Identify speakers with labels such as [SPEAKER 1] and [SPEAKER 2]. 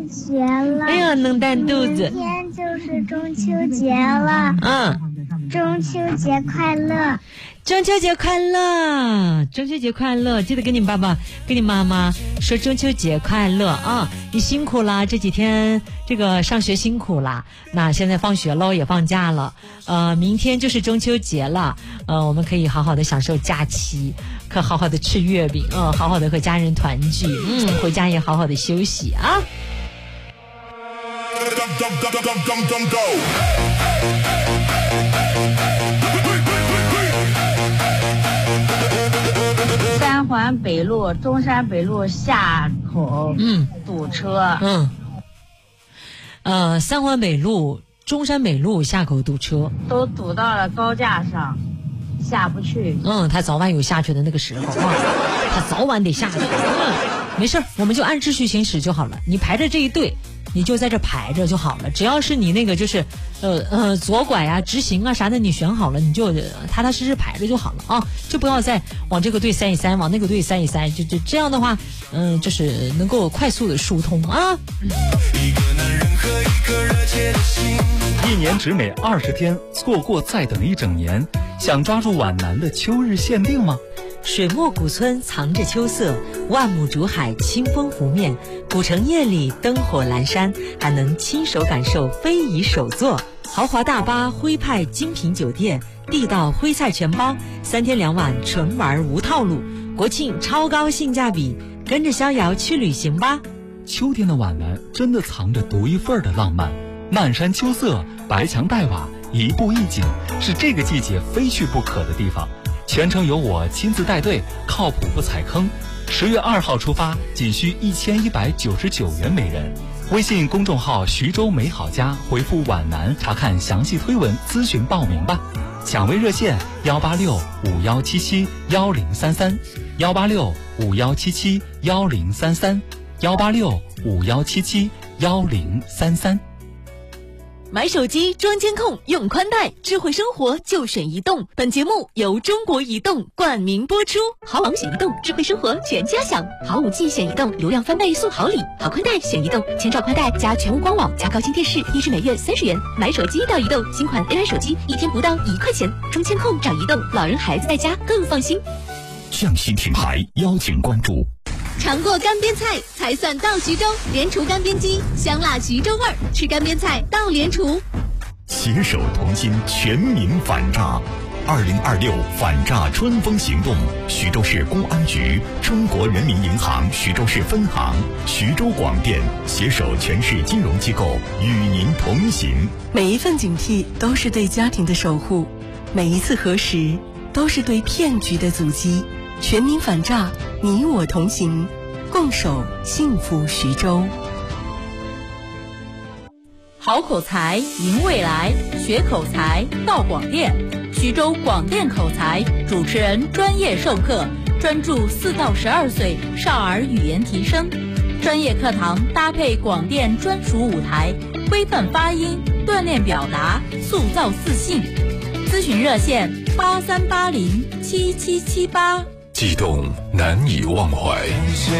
[SPEAKER 1] 节了。
[SPEAKER 2] 哎呀，能蛋肚子。
[SPEAKER 1] 明天就是中秋节了。中秋节快乐！
[SPEAKER 2] 中秋节快乐！中秋节快乐！记得跟你爸爸、跟你妈妈说中秋节快乐啊！你辛苦啦，这几天这个上学辛苦啦。那现在放学喽，也放假了。明天就是中秋节了。我们可以好好的享受假期，可好好的吃月饼，好好的和家人团聚，回家也好好的休息啊。
[SPEAKER 3] 三环北路、中山北路下口堵车。
[SPEAKER 2] 三环北路、中山北路下口堵车，
[SPEAKER 3] 都堵到了高架上，下不去。
[SPEAKER 2] 他早晚有下去的那个时候啊，他早晚得下去。没事，我们就按秩序行驶就好了。你排着这一队，你就在这排着就好了。只要是你那个就是左拐啊、直行啊啥的，你选好了，你就踏踏实实排着就好了啊，就不要再往这个队塞一塞，往那个队塞一塞，就这样的话，就是能够快速的疏通啊。
[SPEAKER 4] 一年只美20天，错过再等一整年。想抓住皖南的秋日限定吗？
[SPEAKER 2] 水墨古村藏着秋色，万亩竹海清风拂面，古城夜里灯火阑珊，还能亲手感受非遗手作。豪华大巴徽派精品酒店，地道徽菜全包，3天2晚纯玩无套路，国庆超高性价比，跟着逍遥去旅行吧。
[SPEAKER 4] 秋天的皖南真的藏着独一份的浪漫，漫山秋色，白墙黛瓦，一步一景，是这个季节非去不可的地方。全程由我亲自带队，靠谱不踩坑。10月2号出发，仅需1199元每人。微信公众号徐州美好家回复皖南查看详细推文，咨询报名吧。抢位热线18651771033，18651771033，18651771033。
[SPEAKER 5] 买手机装监控用宽带，智慧生活就选移动。本节目由中国移动冠名播出。好网选移动，智慧生活全家享。好5G 选移动，流量翻倍送好礼。好宽带选移动，千兆宽带加全屋光网加高清电视，1支每月30元。买手机到移动，新款 AI 手机1天不到1块钱。装监控找移动，老人孩子在家更放心。
[SPEAKER 6] 匠心品牌邀请关注。
[SPEAKER 5] 尝过干煸菜才算到徐州，联厨干煸鸡，香辣徐州味儿，吃干煸菜到联厨。
[SPEAKER 6] 携手同心，全民反诈。2026反诈春风行动，徐州市公安局、中国人民银行徐州市分行、徐州广电携手全市金融机构与您同行。
[SPEAKER 7] 每一份警惕都是对家庭的守护，每一次核实都是对骗局的阻击。全民反诈，你我同行，共守幸福徐州。
[SPEAKER 8] 好口才赢未来，学口才到广电。徐州广电口才主持人专业授课，专注4到12岁少儿语言提升。专业课堂搭配广电专属舞台，规范发音，锻炼表达，塑造自信。咨询热线83807778。
[SPEAKER 6] 激动难以忘怀。